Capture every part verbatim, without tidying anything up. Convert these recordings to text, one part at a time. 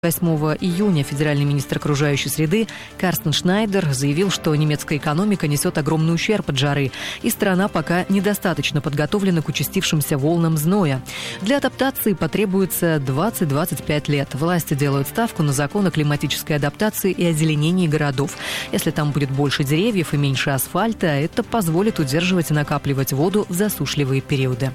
восьмого июня федеральный министр окружающей среды Карстен Шнайдер заявил, что немецкая экономика несет огромный ущерб от жары, и страна пока недостаточно подготовлена к участившимся волнам зноя. Для адаптации потребуется двадцать-двадцать пять лет. Власти делают ставку на закон о климатической адаптации и озеленении городов. Если там будет больше деревьев и меньше асфальта, это позволит удерживать и накапливать воду в засушливые периоды.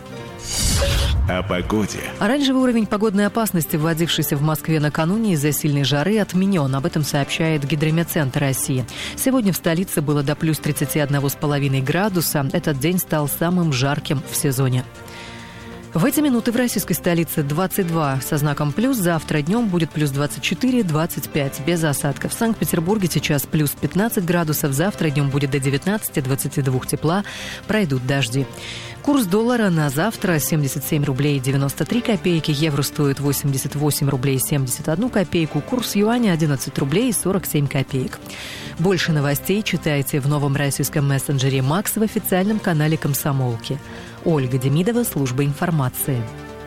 О погоде. Оранжевый уровень погодной опасности, вводившийся в Москве накануне из-за сильной жары, отменен. Об этом сообщает Гидрометцентр России. Сегодня в столице было до плюс тридцати одного с половиной градуса. Этот день стал самым жарким в сезоне. В эти минуты в российской столице двадцать два со знаком плюс. Завтра днем будет плюс двадцать четыре - двадцать пять без осадков. В Санкт-Петербурге сейчас плюс пятнадцать градусов. Завтра днем будет до девятнадцати - двадцати двух тепла. Пройдут дожди. Курс доллара на завтра семьдесят семь рублей девяносто три копейки. Евро стоит восемьдесят восемь рублей семьдесят одну копейку. Курс юаня одиннадцать рублей сорок семь копеек. Больше новостей читайте в новом российском мессенджере «Макс» в официальном канале «Комсомолки». Ольга Демидова, служба информации.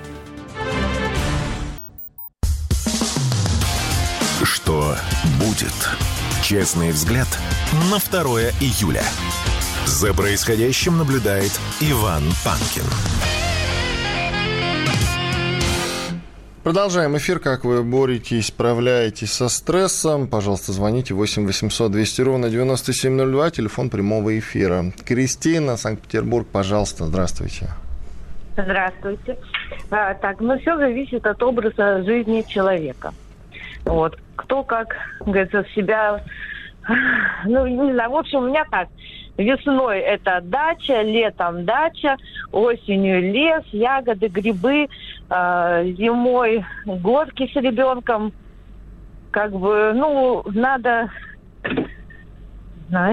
Что будет? Честный взгляд на второе июля. За происходящим наблюдает Иван Панкин. Продолжаем эфир. Как вы боретесь, справляетесь со стрессом? Пожалуйста, звоните восемь восемьсот двести ровно девяносто семь ноль два, телефон прямого эфира. Кристина, Санкт-Петербург, пожалуйста, здравствуйте. Здравствуйте. А, так, ну все зависит от образа жизни человека. Вот. Кто как, говорится, себя... Ну, не знаю, в общем, у меня так. Весной это дача, летом дача, осенью лес, ягоды, грибы, э, зимой горки с ребенком. Как бы, ну, надо... Не знаю.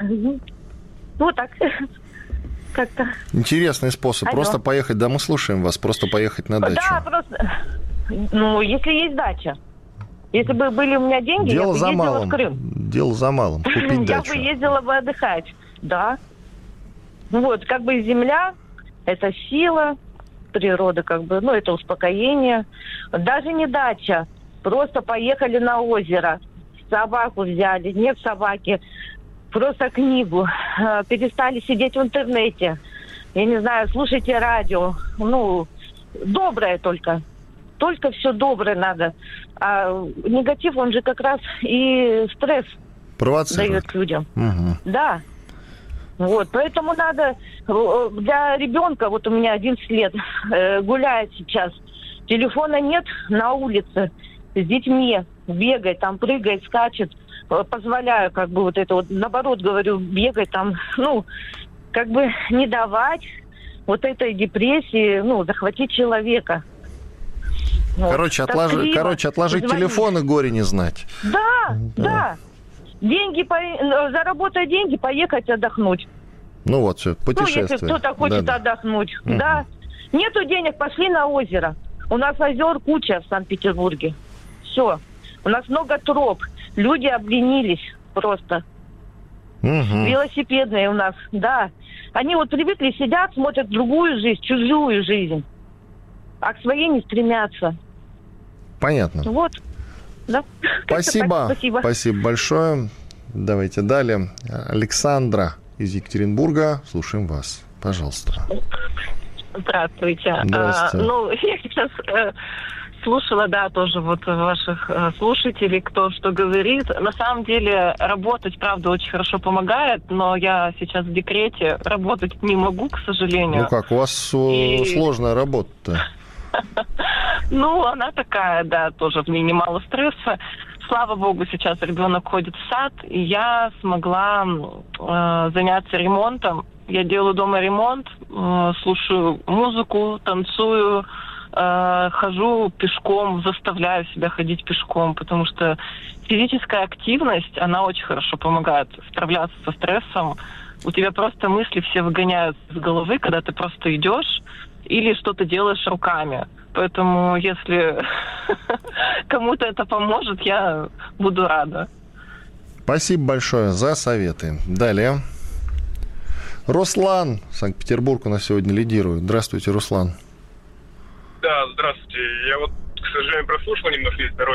Ну, так... Как-то... Интересный способ. Алло. Просто поехать, да, мы слушаем вас, просто поехать на дачу. Да, просто... Ну, если есть дача. Если бы были у меня деньги, Дело я бы за ездила малым. в Крым. Дело за малым. Купить Я дачу. бы ездила бы отдыхать, да. Вот, как бы земля, это сила, природа, как бы, ну, это успокоение. Даже не дача, просто поехали на озеро, собаку взяли, нет собаки, просто книгу, перестали сидеть в интернете, я не знаю, слушайте радио, ну, доброе только. Только все доброе надо. А негатив, он же как раз и стресс дает людям. Угу. Да. Вот, поэтому надо для ребенка, вот у меня одиннадцать лет, гуляет сейчас, телефона нет на улице, с детьми бегает, там прыгает, скачет, позволяю, как бы вот это вот, наоборот, говорю, бегать там, ну, как бы не давать вот этой депрессии, ну, захватить человека. Вот. Короче, отложи, короче, отложить звонить. телефон и горе не знать. Да, да. да. Деньги, по... заработать деньги, поехать отдохнуть. Ну вот, все, путешествие. Ну, если кто-то хочет да, отдохнуть. Угу. Да. Нету денег, пошли на озеро. У нас озер куча в Санкт-Петербурге. Все. У нас много троп. Люди обленились просто. Угу. Велосипедные у нас, да. Они вот привыкли, сидят, смотрят другую жизнь, чужую жизнь. А к своей не стремятся. Понятно. Вот. Да. Спасибо. Спасибо. Спасибо большое. Давайте далее. Александра из Екатеринбурга. Слушаем вас. Пожалуйста. Здравствуйте. Здравствуйте. А, ну, я сейчас э, слушала, да, тоже вот ваших э, слушателей, кто что говорит. На самом деле работать, правда, очень хорошо помогает, но я сейчас в декрете, работать не могу, к сожалению. Ну как, у вас И... сложная работа-то. Ну, она такая, да, тоже в ней немало стресса. Слава богу, сейчас ребенок ходит в сад, и я смогла э, заняться ремонтом. Я делаю дома ремонт, э, слушаю музыку, танцую, э, хожу пешком, заставляю себя ходить пешком, потому что физическая активность, она очень хорошо помогает справляться со стрессом. У тебя просто мысли все выгоняют из головы, когда ты просто идешь или что-то делаешь руками. Поэтому, если кому-то это поможет, я буду рада. Спасибо большое за советы. Далее. Руслан, Санкт-Петербург у нас сегодня лидирует. Здравствуйте, Руслан. Да, здравствуйте. Я вот к сожалению, прослушал немножко, здоровье